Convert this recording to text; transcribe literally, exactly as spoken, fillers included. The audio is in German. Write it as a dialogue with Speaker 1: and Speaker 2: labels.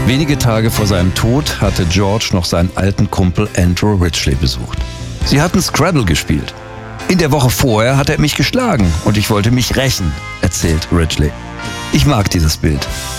Speaker 1: Wenige Tage vor seinem Tod hatte George noch seinen alten Kumpel Andrew Ridgeley besucht. Sie hatten Scrabble gespielt. In der Woche vorher hat er mich geschlagen und ich wollte mich rächen, erzählt Ridgeley. Ich mag dieses Bild.